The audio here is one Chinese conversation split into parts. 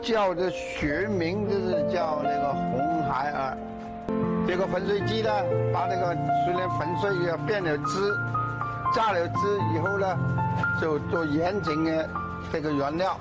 叫的学名就是叫那个红孩儿。这个粉水机呢，把那个虽然粉水也变了汁，榨了汁以后呢，就做严谨的这个原料。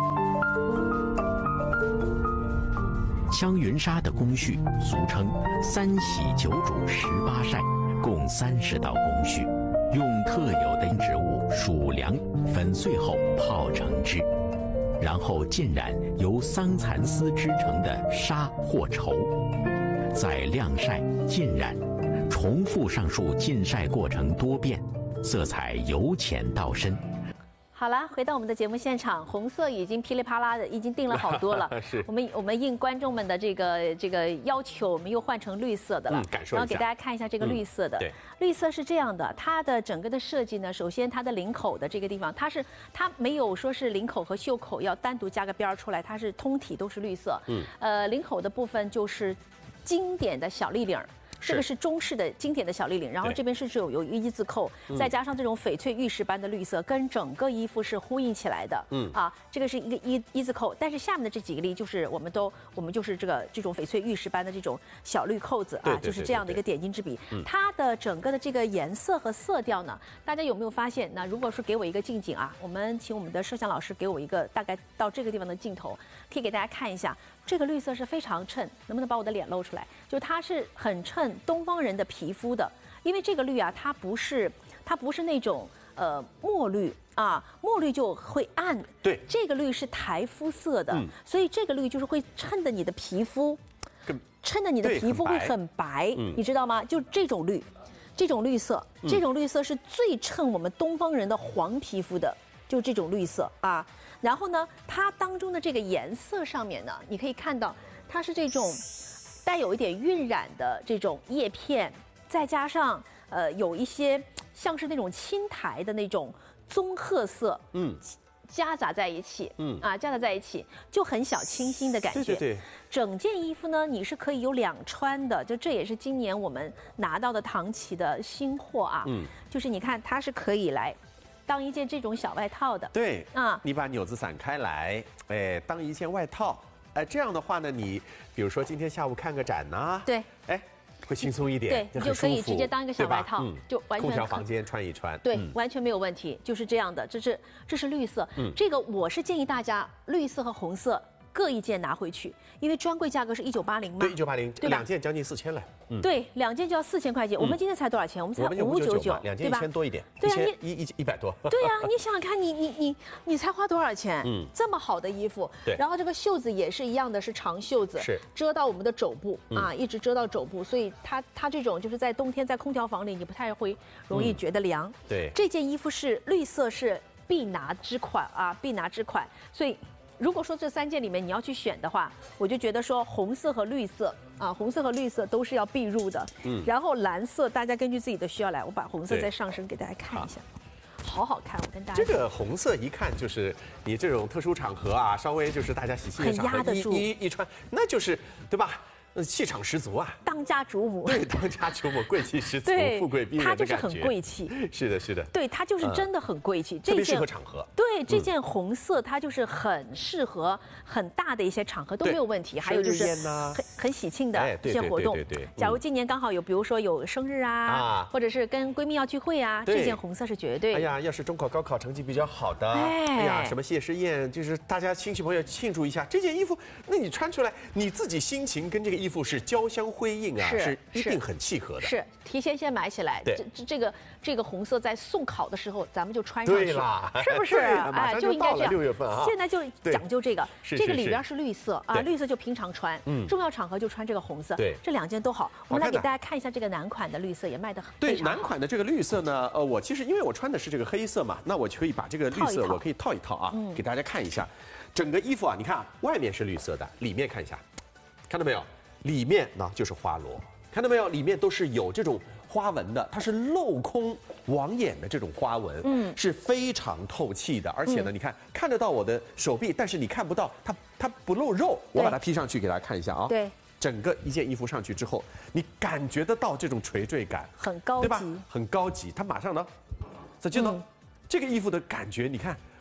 香云纱的工序俗称3洗9煮18晒，共30道工序，用特有的植物薯粮粉碎后泡成汁，然后浸染由桑蚕丝织成的纱或绸，再晾晒浸染，重复上述浸晒过程多遍，色彩由浅到深。 好了，回到我们的节目现场，红色已经噼里啪啦的，已经定了好多了。 是， 我们应观众们的这个要求，我们又换成绿色的了。 感受一下。 然后给大家看一下这个绿色的。 对， 绿色是这样的，它的整个的设计呢，首先它的领口的这个地方，它没有说是领口和袖口要单独加个边儿出来，它是通体都是绿色。领口的部分就是经典的小立领。这个是中式的经典的小立领，然后这边是有一字扣，再加上这种翡翠玉石般的绿色，跟整个衣服是呼应起来的。这个是一个一字扣，但是下面的这几个例就是我们就是这种翡翠玉石般的这种小绿扣子啊，就是这样的一个点睛之笔。它的整个的这个颜色和色调呢，大家有没有发现？那如果说给我一个近景啊，我们请我们的摄像老师给我一个大概到这个地方的镜头，可以给大家看一下。这个绿色是非常衬，能不能把我的脸露出来？就它是很衬东方人的皮肤的，因为这个绿啊，它不是那种墨绿啊，墨绿就会暗。 对， 这个绿是台肤色的，所以这个绿就是会衬得你的皮肤，衬得你的皮肤会很白，你知道吗？就这种绿，这种绿色，这种绿色是最衬我们东方人的黄皮肤的。就这种绿色啊，然后呢，它当中的这个颜色上面呢，你可以看到它是这种带有一点晕染的这种叶片，再加上有一些像是那种青苔的那种棕褐色，夹杂在一起，夹杂在一起就很小清新的感觉。 对。 整件衣服呢，你是可以有2穿的，就这也是今年我们拿到的唐奇的新货啊。就是你看它是可以来当一件这种小外套的， 对啊，你把纽子散开来，当一件外套，这样的话呢，你比如说今天下午看个展呐， 对， 会轻松一点， 对，你就可以直接当一个小外套，就完全空调房间穿一穿， 对，完全没有问题，就是这样的，这是绿色，这个我是建议大家绿色和红色各一件拿回去，因为专柜价格是1980嘛， 对，1980，对，2件将近4000了， 对，2件就要4000块钱。我们今天才多少钱？我们才599， 2件1000多一点， 对啊 ，100多。 对呀，你想想看，你才花多少钱？这么好的衣服， 对， 然后这个袖子也是一样的，是长袖子， 是遮到我们的肘部啊，一直遮到肘部，所以它这种就是在冬天在空调房里，你不太会容易觉得凉。 对， 这件衣服是绿色，是必拿之款啊，必拿之款，所以。如果说这3件里面你要去选的话，我就觉得说红色和绿色啊，红色和绿色都是要必入的。然后蓝色大家根据自己的需要来，我把红色再上身给大家看一下，好好看，我跟大家。 这个红色一看就是你这种特殊场合啊，稍微就是大家喜庆的场合， 很压得住， 一穿，那就是对吧？气场十足啊！ 当家主母， 对，当家主母，贵气十足，富贵逼人的感觉。 她就是很贵气。 是的，是的。 对，她就是真的很贵气。 特别适合场合。 对，这件红色它就是很适合很大的一些场合都没有问题。还有就是很喜庆的一些活动。 对。 假如今年刚好有，比如说有生日啊，或者是跟闺蜜要聚会啊，这件红色是绝对。 哎呀，要是中考、高考成绩比较好的，哎呀，什么谢师宴，就是大家亲戚朋友庆祝一下，这件衣服，那你穿出来，你自己心情跟这个衣服是交相辉映啊，是一定很契合的。 是提前先买起来，这个红色在送考的时候咱们就穿上去，是不是？ 哎， 就应该这样。 6月份啊， 现在就讲究这个，这个里边是绿色啊，绿色就平常穿，重要场合就穿这个红色。 对， 这2件都好。我们来给大家看一下这个男款的绿色，也卖得很对。男款的这个绿色呢，我其实因为我穿的是这个黑色嘛，那我就可以把这个绿色我可以套一套啊，给大家看一下。整个衣服啊，你看啊，外面是绿色的，里面看一下，看到没有？里面呢就是花螺，看到没有？里面都是有这种花纹的，它是镂空网眼的这种花纹，是非常透气的。而且呢，你看得到我的手臂，但是你看不到它不露肉。我把它披上去给大家看一下啊。 对， 整个一件衣服上去之后，你感觉得到这种垂坠感， 很高级， 对吧？很高级。它马上呢，再见到这个衣服的感觉，你看。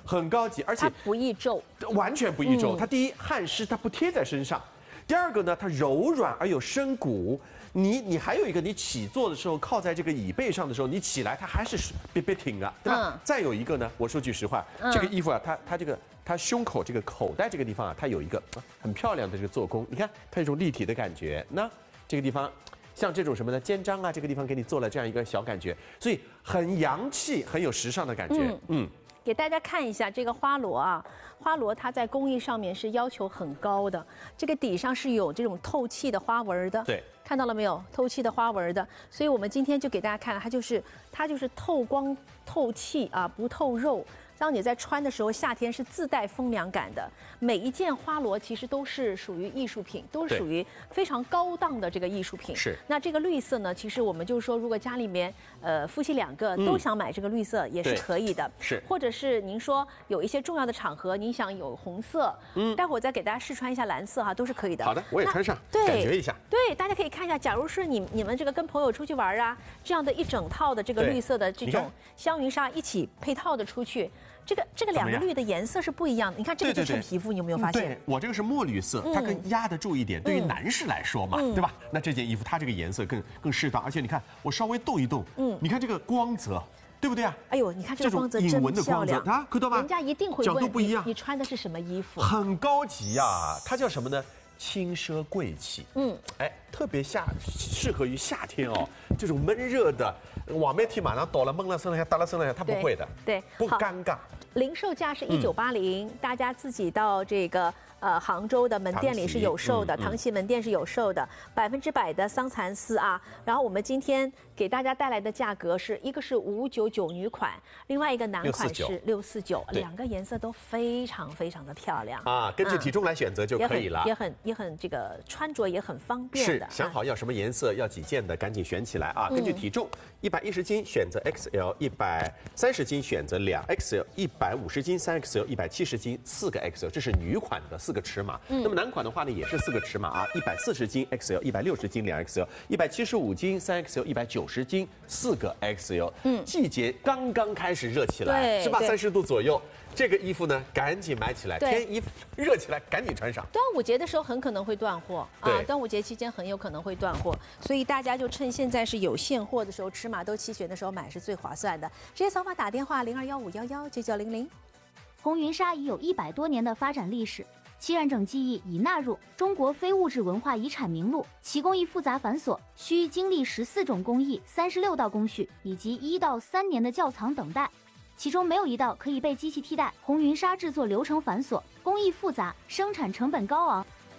很高级，而且它不易皱， 完全不易皱。它第一汗湿，它不贴在身上；第二个呢，它柔软而有深骨。你还有一个，你起坐的时候靠在这个椅背上的时候，你起来它还是别挺啊，对吧？再有一个呢，我说句实话，这个衣服啊，它胸口这个口袋这个地方啊，它有一个很漂亮的这个做工，你看它有一种立体的感觉。那这个地方像这种什么呢，肩章啊，这个地方给你做了这样一个小感觉，所以很洋气，很有时尚的感觉。 给大家看一下这个花螺啊，花螺它在工艺上面是要求很高的，这个底上是有这种透气的花纹的。 对， 看到了没有？透气的花纹的，所以我们今天就给大家看，它就是透光透气啊，不透肉。当你在穿的时候，夏天是自带风凉感的。每一件花螺其实都是属于艺术品，都是属于非常高档的这个艺术品。 是。 那这个绿色呢，其实我们就是说，如果家里面夫妻2个都想买这个绿色，也是可以的。 是。 或者是您说有一些重要的场合，您想有红色，待会儿再给大家试穿一下蓝色哈，都是可以的。 好的，我也穿上， 对， 感觉一下。 对，大家可以看一下，假如是你们这个跟朋友出去玩啊，这样的一整套的这个绿色的这种香云纱一起配套的出去。这个2个绿的颜色是不一样的，你看这个就衬皮肤，你有没有发现？ 对，我这个是墨绿色，它更压得住一点。对于男士来说嘛，对吧？那这件衣服它这个颜色更适当，而且你看我稍微动一动，你看这个光泽，对不对啊？ 哎呦，你看这个光泽真漂亮啊，看到吗？ 人家一定会角度不一样， 你穿的是什么衣服？ 很高级呀，它叫什么呢？轻奢贵气，特别适合于夏天哦，这种闷热的，往媒体马上倒了闷了身上，打了身上，它不会的， 对， 不尴尬。 零售价是1980，大家自己到这个杭州的门店里是有售的，唐琦门店是有售的，100%的桑蚕丝啊。然后我们今天给大家带来的价格是一个是599女款，另外一个男款是649，2个颜色都非常非常的漂亮啊。根据体重来选择就可以了， 也很这个穿着也很方便的。 是，想好要什么颜色，要几件的，赶紧选起来啊！根据体重，110斤选择 XL，130斤选择2XL，150斤3XL， 170斤4个 XL， 这是女款的4个尺码。那么男款的话呢，也是4个尺码啊，140斤 XL，160斤2XL，175斤3XL， 190斤4个 XL。季节刚刚开始热起来，是吧？30度左右。这个衣服呢，赶紧买起来，天一热起来赶紧穿上。 端午节的时候很可能会断货啊，端午节期间很有可能会断货，所以大家就趁现在是有现货的时候，尺码都齐全的时候买是最划算的。直接扫码打电话0215119900。 红云纱已有100多年的发展历史，其染整技艺已纳入中国非物质文化遗产名录，其工艺复杂繁琐，需经历14种工艺、36道工序以及1到3年的窖藏等待。其中没有一道可以被机器替代。红云纱制作流程繁琐，工艺复杂，生产成本高昂，